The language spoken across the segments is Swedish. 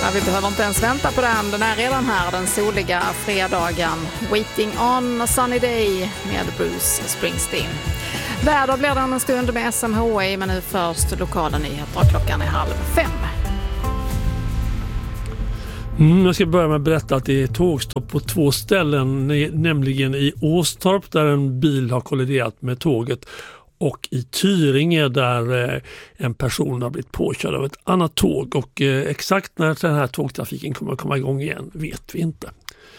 vi behöver inte ens vänta på den. Den är redan här, den soliga fredagen. Waiting on a sunny day med Bruce Springsteen. Väder blir det en stund med SMHI, men nu först lokala nyheter. Klockan är 4:30. Jag ska börja med att berätta att det är tågstopp på 2 ställen, nämligen i Åstorp där en bil har kolliderat med tåget och i Tyringe där en person har blivit påkörd av ett annat tåg, och exakt när den här tågtrafiken kommer att komma igång igen vet vi inte.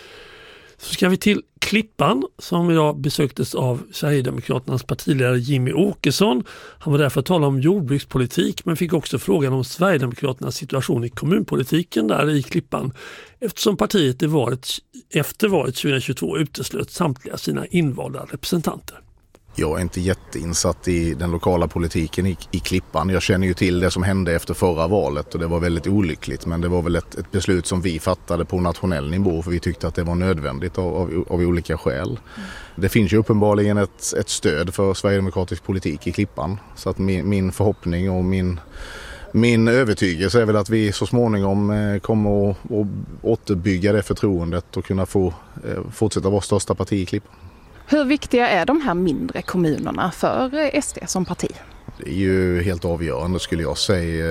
Så ska vi till Klippan som idag besöktes av Sverigedemokraternas partiledare Jimmie Åkesson. Han var där för att tala om jordbrukspolitik, men fick också frågan om Sverigedemokraternas situation i kommunpolitiken där i Klippan, eftersom partiet efter valet 2022 uteslöt samtliga sina invalda representanter. Jag är inte jätteinsatt i den lokala politiken i Klippan. Jag känner ju till det som hände efter förra valet och det var väldigt olyckligt. Men det var väl ett beslut som vi fattade på nationell nivå för vi tyckte att det var nödvändigt av olika skäl. Det finns ju uppenbarligen ett stöd för sverigedemokratisk politik i Klippan. Så att min förhoppning och min övertygelse är väl att vi så småningom kommer att återbygga det förtroendet och kunna fortsätta vara största parti i Klippan. Hur viktiga är de här mindre kommunerna för SD som parti? Det är ju helt avgörande skulle jag säga.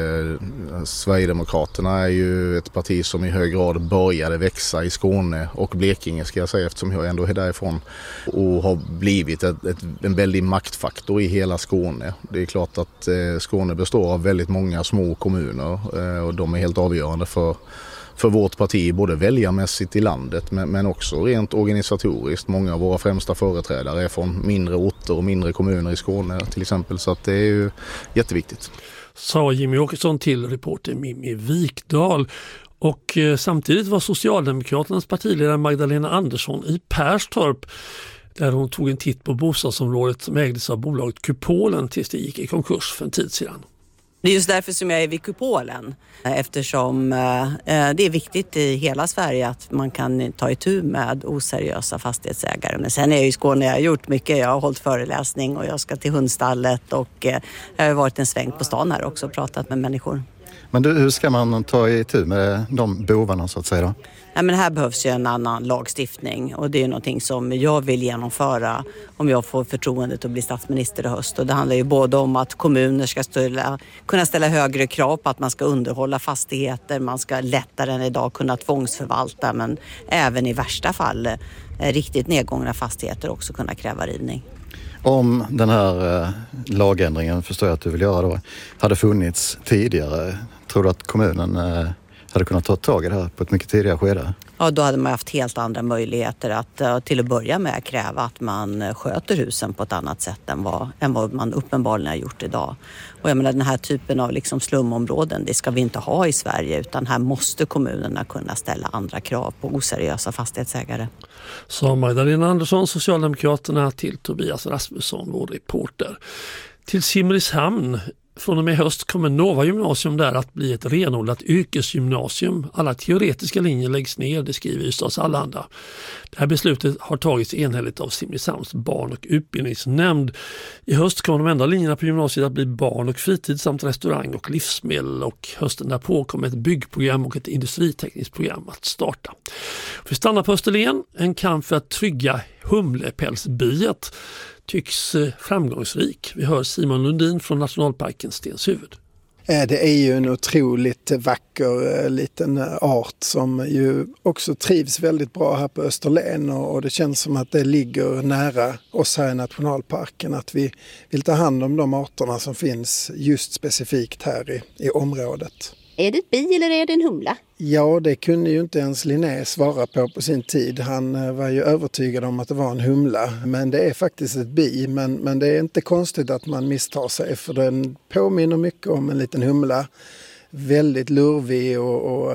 Sverigedemokraterna är ju ett parti som i hög grad började växa i Skåne och Blekinge ska jag säga, eftersom jag ändå är därifrån, och har blivit en väldig maktfaktor i hela Skåne. Det är klart att Skåne består av väldigt många små kommuner och de är helt avgörande för vårt parti, både väljarmässigt i landet men också rent organisatoriskt. Många av våra främsta företrädare är från mindre orter och mindre kommuner i Skåne till exempel, så att det är ju jätteviktigt. Sa Jimmie Åkesson till reporter Mimmi Wikdahl. Och samtidigt var Socialdemokraternas partiledare Magdalena Andersson i Perstorp där hon tog en titt på bostadsområdet som ägdes av bolaget Kupolen tills det gick i konkurs för en tid sedan. Det är just därför som jag är vid Kupolen, eftersom det är viktigt i hela Sverige att man kan ta itu med oseriösa fastighetsägare. Men sen är jag i Skåne, jag har gjort mycket, jag har hållit föreläsning och jag ska till hundstallet och jag har varit en sväng på stan här också och pratat med människor. Men hur ska man ta itu med de bovarna så att säga då? Ja, men här behövs ju en annan lagstiftning och det är någonting som jag vill genomföra om jag får förtroendet att bli statsminister i höst. Och det handlar ju både om att kommuner ska kunna ställa högre krav på att man ska underhålla fastigheter, man ska lättare än idag kunna tvångsförvalta, men även i värsta fall riktigt nedgångna fastigheter också kunna kräva rivning. Om den här lagändringen, förstår jag att du vill göra då, hade funnits tidigare, tror du att kommunen hade kunnat ta tag i det här på ett mycket tidigare skede? Ja, då hade man haft helt andra möjligheter att till att börja med kräva att man sköter husen på ett annat sätt än vad man uppenbarligen har gjort idag. Och jag menar, den här typen av slumområden, det ska vi inte ha i Sverige, utan här måste kommunerna kunna ställa andra krav på oseriösa fastighetsägare. Sa Magdalena Andersson, Socialdemokraterna, till Tobias Rasmusson, vår reporter. Till Simrishamn. Från och med höst kommer Nova gymnasium där att bli ett renodlat yrkesgymnasium. Alla teoretiska linjer läggs ner, det skriver Ystads Allehanda. Det här beslutet har tagits enhälligt av Simrishamns barn- och utbildningsnämnd. I höst kommer de enda linjerna på gymnasiet att bli barn- och fritid samt restaurang och livsmedel, och hösten därpå kommer ett byggprogram och ett industritekniskt program att starta. Vi stannar på Österlen. En kamp för att trygga humlepälsbiet tycks framgångsrik. Vi hör Simon Lundin från nationalparken Stenshuvud. Det är ju en otroligt vacker liten art som ju också trivs väldigt bra här på Österlen, och det känns som att det ligger nära oss här i nationalparken, att vi vill ta hand om de arterna som finns just specifikt här i området. Är det ett bi eller är det en humla? Ja, det kunde ju inte ens Linné svara på sin tid. Han var ju övertygad om att det var en humla. Men det är faktiskt ett bi. Men det är inte konstigt att man misstar sig, för den påminner mycket om en liten humla. Väldigt lurvig och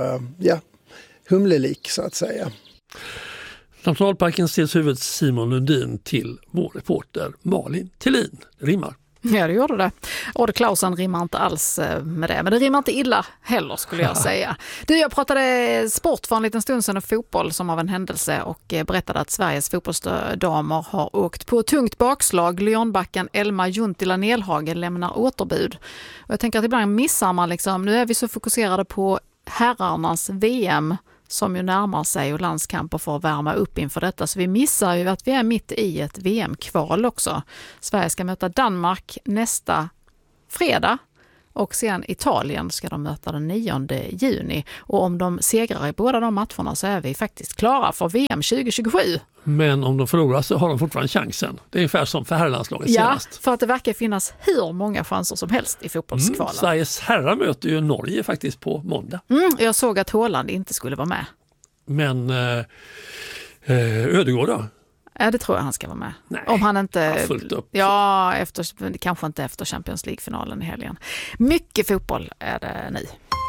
humlelik så att säga. Nationalparken Stenshuvud Simon Lundin till vår reporter Malin Tillin. Rimmar. Ja, det gjorde det. Orde Klausen rimmar inte alls med det. Men det rimmar inte illa heller, skulle jag säga. Jag pratade sport för en liten stund sedan och fotboll som av en händelse, och berättade att Sveriges fotbollsdamer har åkt på tungt bakslag. Lyonbacken Elma Juntila Nelhage lämnar återbud. Och jag tänker att ibland missar man nu är vi så fokuserade på herrarnas VM som ju närmar sig och landskamper för att värma upp inför detta. Så vi missar ju att vi är mitt i ett VM-kval också. Sverige ska möta Danmark nästa fredag. Och sen Italien ska de möta den 9 juni. Och om de segrar i båda de matcherna så är vi faktiskt klara för VM 2027. Men om de förlorar så har de fortfarande chansen. Det är ungefär som för herrlandslaget senast. Ja, för att det verkar finnas hur många chanser som helst i fotbollskvalen. Sveriges herrar möter ju Norge faktiskt på måndag. Jag såg att Haaland inte skulle vara med. Men Ödegård då? Ja, det tror jag han ska vara med. Nej, om han inte... fullt upp. Ja, kanske inte efter Champions League-finalen i helgen. Mycket fotboll är det nu.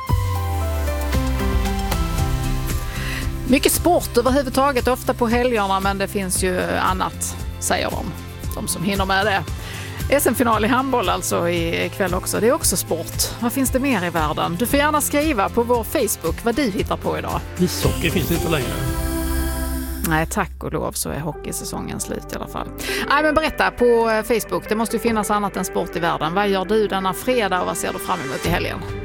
Mycket sport överhuvudtaget, ofta på helgerna, men det finns ju annat, säger de som hinner med det. SM-final i handboll alltså ikväll också. Det är också sport. Vad finns det mer i världen? Du får gärna skriva på vår Facebook vad du hittar på idag. Ishockey finns inte längre. Nej, tack och lov så är hockeysäsongen slut i alla fall. Nej, men berätta på Facebook. Det måste ju finnas annat än sport i världen. Vad gör du denna fredag och vad ser du fram emot i helgen?